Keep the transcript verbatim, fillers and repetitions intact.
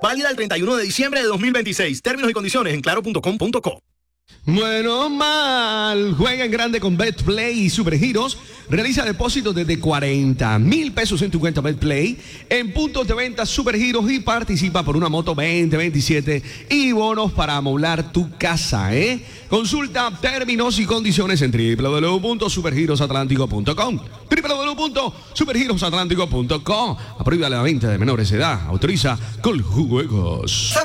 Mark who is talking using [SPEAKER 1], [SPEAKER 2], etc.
[SPEAKER 1] Válida el treinta y uno de diciembre de dos mil veintiséis. Términos y condiciones en claro punto com punto co.
[SPEAKER 2] Bueno, mal. Juega en grande con BetPlay y Supergiros. Realiza depósitos desde cuarenta mil pesos en tu cuenta BetPlay, en puntos de venta Supergiros, y participa por una moto veinte veintisiete y bonos para amoblar tu casa, ¿eh? Consulta términos y condiciones en doble u doble u doble u punto supergiros atlántico punto com. doble u doble u doble u punto supergiros atlántico punto com. Prohíbe la venta de menores de edad. Autoriza con juegos.